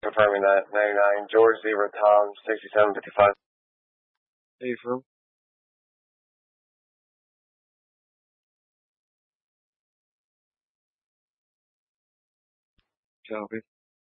Confirming that. 99. George Zebra Tom 6755. Hey, from? Copy.